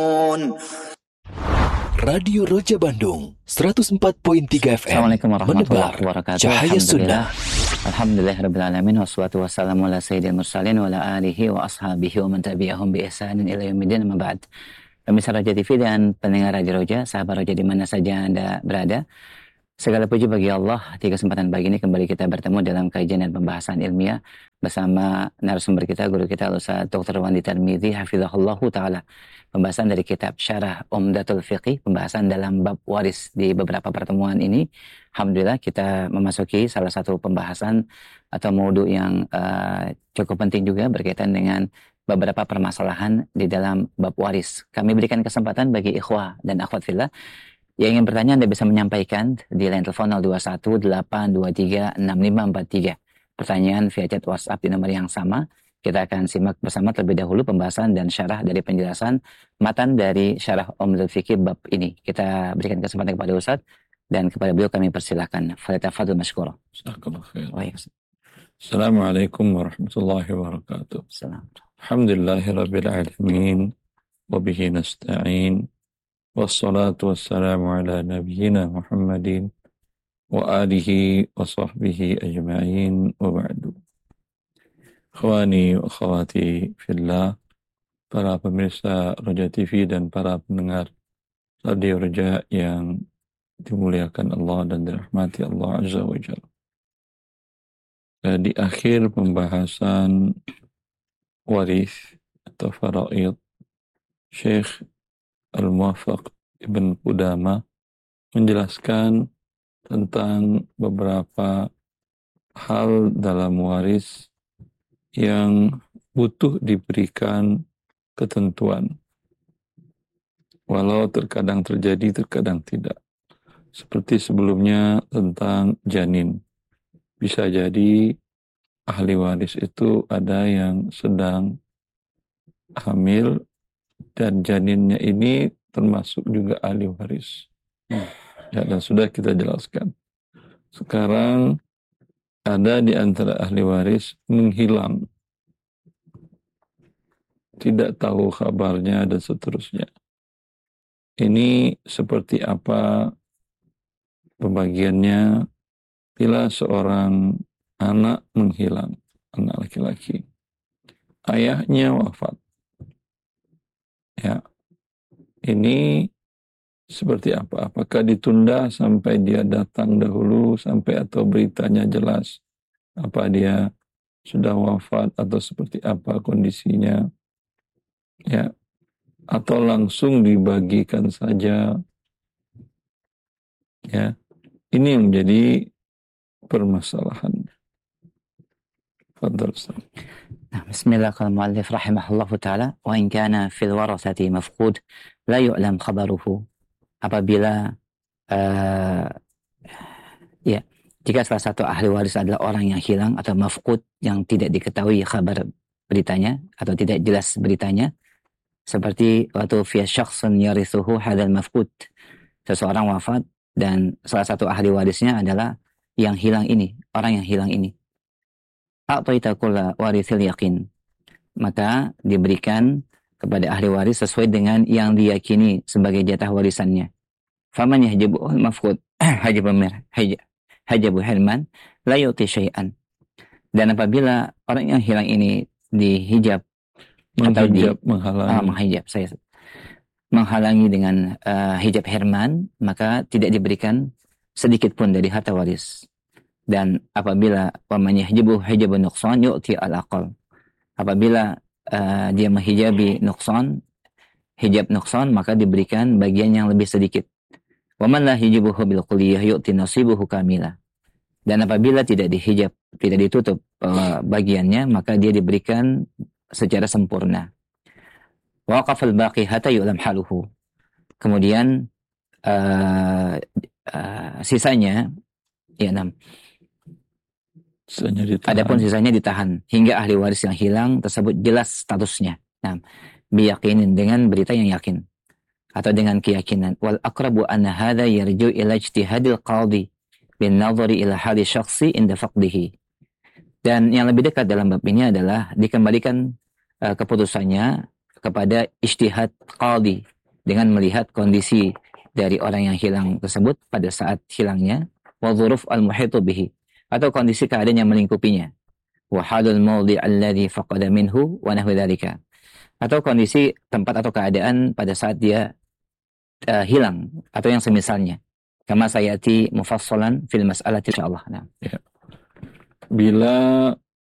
Radio Roja Bandung 104.3 FM. Assalamualaikum warahmatullahi wabarakatuh. Cahaya Sunnah. Alhamdulillahirabbil wassalatu wassalamu ala sayyidil mursalin wa ala alihi wa ashabihi wa man tabi'ahum bi ihsanin ila yaumil amma ba'd. Pemirsa Roja TV dan pendengar Radio Roja, sahabat Roja di mana saja Anda berada. Segala puji bagi Allah, di kesempatan pagi ini kembali kita bertemu dalam kajian dan pembahasan ilmiah bersama narasumber kita, guru kita Ustaz Dr. Wandi Tarmizi hafizahullahu taala. Pembahasan dari kitab Syarah Umdatul Fiqih, pembahasan dalam bab waris. Di beberapa pertemuan ini, alhamdulillah kita memasuki salah satu pembahasan atau maudhu yang cukup penting juga berkaitan dengan beberapa permasalahan di dalam bab waris. Kami berikan kesempatan bagi ikhwah dan akhwat fillah yang ingin bertanya, Anda bisa menyampaikan di line telepon 0218236543. Pertanyaan via chat WhatsApp di nomor yang sama. Kita akan simak bersama terlebih dahulu pembahasan dan syarah dari penjelasan matan dari Syarah Umdatul Fiqih bab ini. Kita berikan kesempatan kepada Ustaz dan kepada beliau kami persilakan. Falyatafadhal mashkura. Assalamualaikum warahmatullahi wabarakatuh. Alhamdulillahirabbil alamin wa bihi nasta'in. Wassalatu wassalamu ala nabiyyina Muhammadin wa alihi wa sahbihi ajma'in wa ba'du. Ikhwani wa akhwati fillah, para pemirsa Roja TV dan para pendengar Radio Roja yang dimuliakan Allah dan dirahmati Allah Azza wa Jalla. Di akhir pembahasan waris atau faraid, Syekh Al-Muwaffaq Ibn Qudamah menjelaskan tentang beberapa hal dalam waris yang butuh diberikan ketentuan. Walau terkadang terjadi, terkadang tidak. Seperti sebelumnya tentang janin. Bisa jadi ahli waris itu ada yang sedang hamil dan janinnya ini termasuk juga ahli waris. Ya, dan sudah kita jelaskan. Sekarang ada di antara ahli waris menghilang. Tidak tahu kabarnya dan seterusnya. Ini seperti apa pembagiannya bila seorang anak menghilang, anak laki-laki. Ayahnya wafat. Ya. Ini seperti apa? Apakah ditunda sampai dia datang dahulu, sampai atau beritanya jelas apa dia sudah wafat atau seperti apa kondisinya? Ya. Atau langsung dibagikan saja? Ya. Ini yang menjadi permasalahan. Fadhal Ustaz. Bismillahirrahmanirrahim. Rahimahullahu ta'ala. Wa in kana fil warathati mafqud la yu'lam khabaruhu. Apabila jika salah satu ahli waris adalah orang yang hilang atau mafqud yang tidak diketahui kabar beritanya atau tidak jelas beritanya, seperti waktu fi syakhsun yarithuhu hadzal mafqud, seseorang wafat dan salah satu ahli warisnya adalah yang hilang ini, orang yang hilang ini. A'taita kulla warithil yaqin, maka diberikan kepada ahli waris sesuai dengan yang diyakini sebagai jatah warisannya. Faman yahjabuhu mafqud hajabu hirman la yu'ti syai'an. Dan apabila orang yang hilang ini dihijab atau menghalangi dengan hijab hirman, maka tidak diberikan sedikit pun dari harta waris. Dan apabila waman yahjabuhu hijabun nuqsan yu'ti al-aqal. Apabila dia menghijabi nuqsan, hijab nuqsan, maka diberikan bagian yang lebih sedikit. Wa man la hijabuhu bil kulliyah yu'ti nasibuhu kamila. Dan apabila tidak dihijab, tidak ditutup bagiannya, maka dia diberikan secara sempurna. Waqafal baqi hatta yu'lam haluhu. Kemudian sisanya adapun sisanya ditahan hingga ahli waris yang hilang tersebut jelas statusnya. Biyaqinin, dengan berita yang yakin atau dengan keyakinan. Wal aqrabu anna hadza yarju ila ijtihadil qadhi bin nadhari ila hali syakhsi inda faqdihi. Dan yang lebih dekat dalam bab ini adalah dikembalikan keputusannya kepada ijtihad qadhi dengan melihat kondisi dari orang yang hilang tersebut pada saat hilangnya, wa dzuruf al-muhitu bihi, atau kondisi keadaan yang melingkupinya, wa halul mawdi' alladhi faqada minhu wa nahwi dzalika, atau kondisi tempat atau keadaan pada saat dia hilang atau yang semisalnya, kama sayati mufassalan fil mas'alati insyaallah. Nah. Ya. Bila